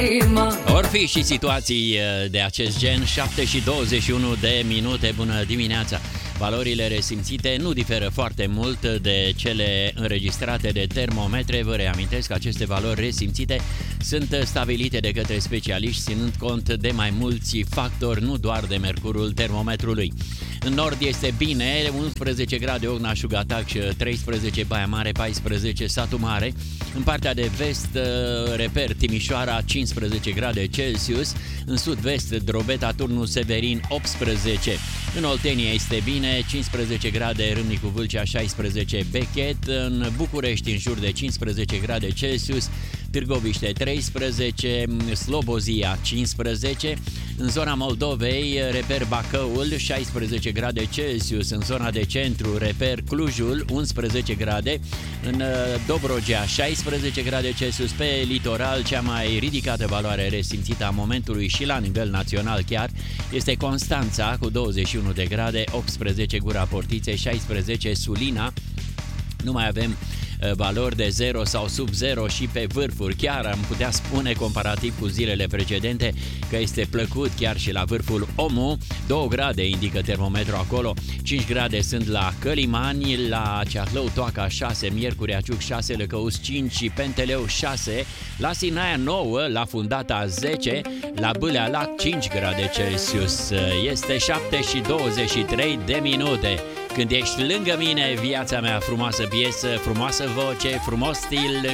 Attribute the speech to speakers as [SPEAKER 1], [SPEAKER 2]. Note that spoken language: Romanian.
[SPEAKER 1] Or fi și situații de acest gen. 7 și 21 de minute. Bună dimineața! Valorile resimțite nu diferă foarte mult de cele înregistrate de termometre. Vă reamintesc că aceste valori resimțite sunt stabilite de către specialiști, ținând cont de mai mulți factori, nu doar de mercurul termometrului. În nord este bine, 11 grade Ocna-Șugatac, 13 Baia Mare, 14 Satu Mare. În partea de vest, reper Timișoara, 15 grade Celsius. În sud-vest, Drobeta, Turnul Severin, 18. În Oltenia este bine, 15 grade Râmnicu Vâlcea, 16 Bechet. În București, în jur de 15 grade Celsius. Târgoviște 13, Slobozia 15, în zona Moldovei reper Bacăul 16 grade Celsius, în zona de centru reper Clujul 11 grade, în Dobrogea 16 grade Celsius, pe litoral cea mai ridicată valoare resimțită a momentului și la nivel național chiar este Constanța cu 21 de grade, 18 Gura Portiței, 16 Sulina. Nu mai avem valori de 0 sau sub 0 și pe vârfuri. Chiar am putea spune, comparativ cu zilele precedente, că este plăcut chiar și la vârful Omu. 2 grade indică termometru acolo, 5 grade sunt la Călimani, la Ceahlău Toaca 6, Miercurea Ciuc 6, Lăcăuți 5 și Penteleu 6, la Sinaia 9, la Fundata 10, la Bâlea Lac 5 grade Celsius. Este 7 și 23 de minute. Când ești lângă mine, viața mea, frumoasă piesă, frumoasă voce, frumos stil